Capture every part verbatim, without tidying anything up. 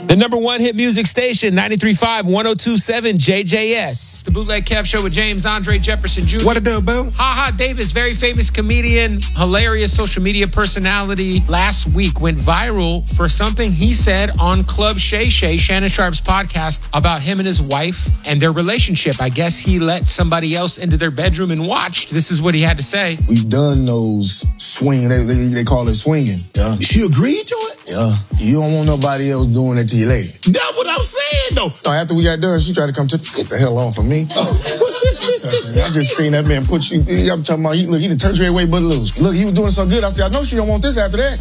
The number one hit music station, ninety-three point five, one oh two point seven J J S. It's the Bootleg Kev Show with James Andre Jefferson Junior What it do, boo? Ha Ha Davis, very famous comedian, hilarious social media personality, last week went viral for something he said on Club Shay Shay, Shannon Sharp's podcast, about him and his wife and their relationship. I guess he let somebody else into their bedroom and watched. This is what he had to say. We've done those swinging, they, they, they call it swinging. Yeah. She agreed to it? Yeah. You don't want nobody else doing it to your lady. That's what I'm saying, though. No, after we got done, she tried to come to get the hell off of me. I just seen that man put you, I'm talking about, he, look, he done turned your way but loose. Look, he was doing so good, I said, I know she don't want this after that.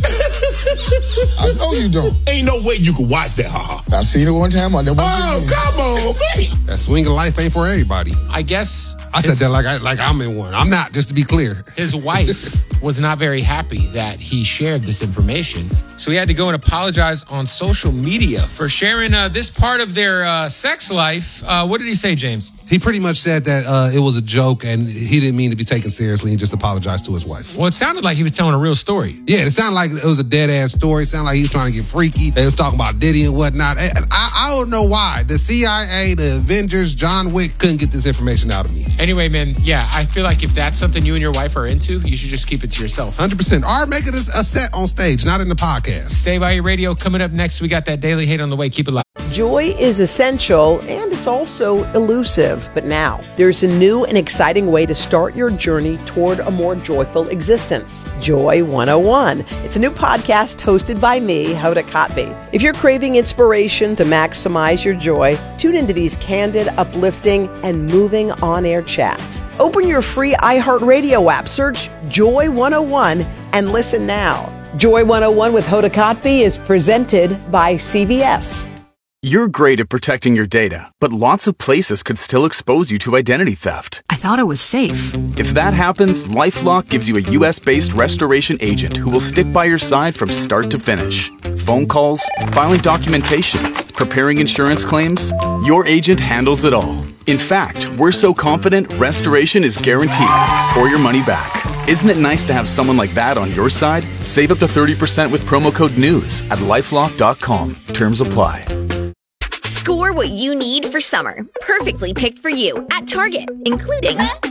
I know you don't. Ain't no way you can watch that, haha. I seen it one time, I never Oh, come on, man. That swinging life ain't for everybody. I guess I said that like I like I'm in one. I'm not, just to be clear. his wife was not very happy that he shared this information. So he had to go and apologize on social media for sharing uh, this part of their uh, sex life. Uh, what did he say, James? He pretty much said that uh, it was a joke and he didn't mean to be taken seriously and just apologized to his wife. Well, it sounded like he was telling a real story. Yeah, it sounded like it was a dead-ass story. It sounded like he was trying to get freaky. They was talking about Diddy and whatnot. I, I, I don't know why. The C I A, the Avengers, John Wick couldn't get this information out of me. Anyway, man, yeah, I feel like if that's something you and your wife are into, you should just keep it to yourself. one hundred percent. Or make it a set on stage, not in the podcast. Stay by your radio. Coming up next, we got that Daily Hate on the way. Keep it live. Joy is essential and it's also elusive. But now, there's a new and exciting way to start your journey toward a more joyful existence. Joy one oh one. It's a new podcast hosted by me, Hoda Kotb. If you're craving inspiration to maximize your joy, tune into these candid, uplifting, and moving on-air chats. Open your free iHeartRadio app, search Joy one oh one, and listen now. Joy one oh one with Hoda Kotb is presented by C V S. You're great at protecting your data, but lots of places could still expose you to identity theft. I thought it was safe. If that happens, LifeLock gives you a U S-based restoration agent who will stick by your side from start to finish. Phone calls, filing documentation, preparing insurance claims, your agent handles it all. In fact, we're so confident restoration is guaranteed or your money back. Isn't it nice to have someone like that on your side? Save up to thirty percent with promo code NEWS at lifelock dot com. Terms apply. Score what you need for summer. Perfectly picked for you at Target, including Up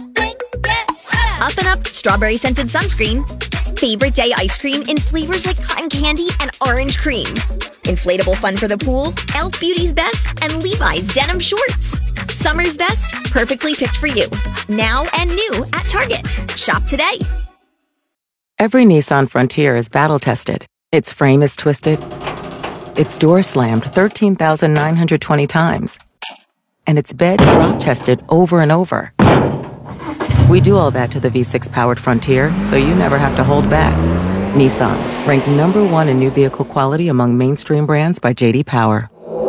and Up strawberry scented sunscreen, favorite day ice cream in flavors like cotton candy and orange cream, inflatable fun for the pool, Elf Beauty's Best, and Levi's denim shorts. Summer's best, perfectly picked for you. Now and new at Target. Shop today. Every Nissan Frontier is battle-tested. Its frame is twisted. Its door slammed thirteen thousand nine hundred twenty times. And its bed drop-tested over and over. We do all that to the V six powered Frontier, so you never have to hold back. Nissan, ranked number one in new vehicle quality among mainstream brands by J D Power.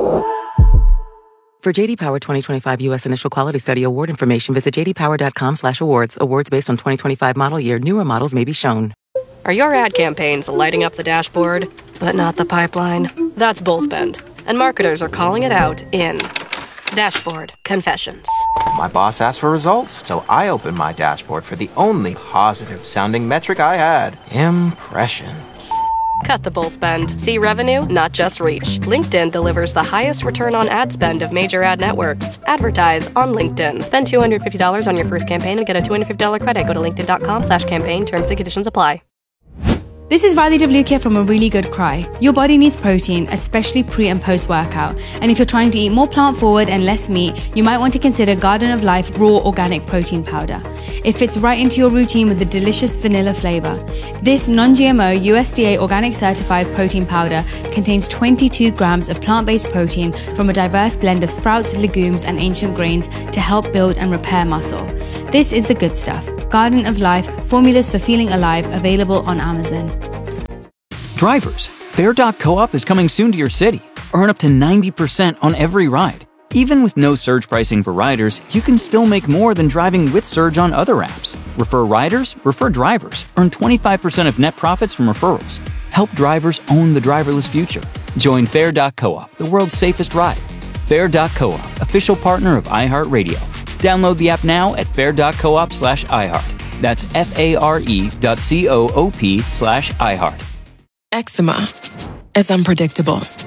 For J D Power twenty twenty-five U S Initial Quality Study Award information, visit j d power dot com slash awards. Awards based on twenty twenty-five model year. Newer models may be shown. Are your ad campaigns lighting up the dashboard, but not the pipeline? That's Bullspend, and marketers are calling it out in Dashboard Confessions. My boss asked for results, so I opened my dashboard for the only positive-sounding metric I had, impressions. Cut the bull spend. See revenue, not just reach. LinkedIn delivers the highest return on ad spend of major ad networks. Advertise on LinkedIn. Spend two hundred fifty dollars on your first campaign and get a two hundred fifty dollars credit. Go to linkedin dot com slash campaign. Terms and conditions apply. This is Riley DeVluke from A Really Good Cry. Your body needs protein, especially pre and post workout. And if you're trying to eat more plant forward and less meat, you might want to consider Garden of Life Raw Organic Protein Powder. It fits right into your routine with a delicious vanilla flavor. This non-G M O U S D A organic certified protein powder contains twenty-two grams of plant-based protein from a diverse blend of sprouts, legumes, and ancient grains to help build and repair muscle. This is the good stuff. Garden of Life, formulas for feeling alive, available on Amazon. Drivers, Fare dot coop is coming soon to your city. Earn up to ninety percent on every ride. Even with no surge pricing for riders, you can still make more than driving with Surge on other apps. Refer riders, refer drivers. Earn twenty-five percent of net profits from referrals. Help drivers own the driverless future. Join Fare dot coop, the world's safest ride. Fare dot coop, official partner of iHeartRadio. Download the app now at fare dot coop slash iHeart. That's F-A-R-E dot C-O-O-P slash iHeart. Eczema is unpredictable.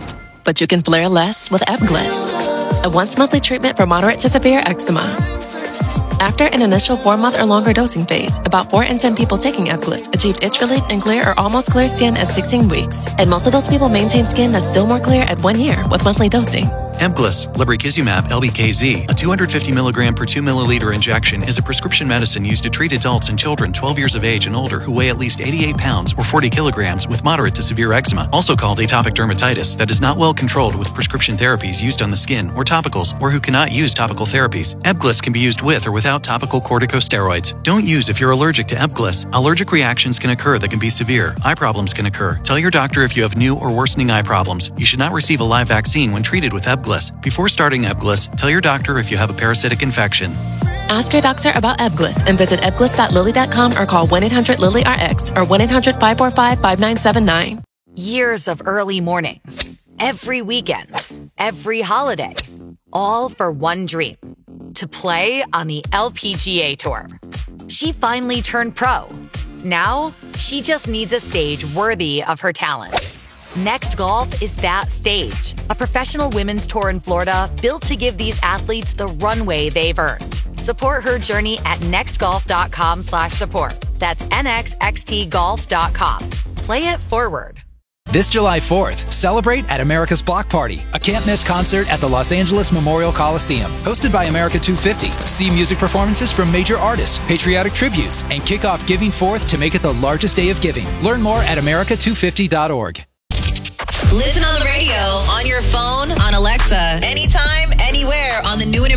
but you can flare less with Ebglyss, a once-monthly treatment for moderate to severe eczema. After an initial four-month or longer dosing phase, about four in ten people taking Ebglyss achieved itch relief and clear or almost clear skin at sixteen weeks. And most of those people maintain skin that's still more clear at one year with monthly dosing. Ebglyss, lebrikizumab L B K Z, a two hundred fifty milligram per two milliliter injection, is a prescription medicine used to treat adults and children twelve years of age and older who weigh at least eighty-eight pounds or forty kilograms with moderate to severe eczema, also called atopic dermatitis, that is not well controlled with prescription therapies used on the skin or topicals, or who cannot use topical therapies. Ebglyss can be used with or without topical corticosteroids. Don't use if you're allergic to Ebglyss. Allergic reactions can occur that can be severe. Eye problems can occur. Tell your doctor if you have new or worsening eye problems. You should not receive a live vaccine when treated with Ebglyss. Before starting Ebglyss, tell your doctor if you have a parasitic infection. Ask your doctor about Ebglyss and visit ebglyss dot lilly dot com or call one eight hundred lilly R X or one eight hundred five four five five nine seven nine. Years of early mornings, every weekend, every holiday, all for one dream: to play on the L P G A Tour. She finally turned pro. Now, she just needs a stage worthy of her talent. Next Golf is that stage, a professional women's tour in Florida built to give these athletes the runway they've earned. Support her journey at nextgolf.com slash support. That's nxxt golf dot com. Play it forward. This July fourth, celebrate at America's Block Party, a can't-miss concert at the Los Angeles Memorial Coliseum. Hosted by America two fifty, see music performances from major artists, patriotic tributes, and kick off Giving Fourth to make it the largest day of giving. Learn more at america two fifty dot org. Listen on the radio, on your phone, on Alexa, anytime, anywhere on the new and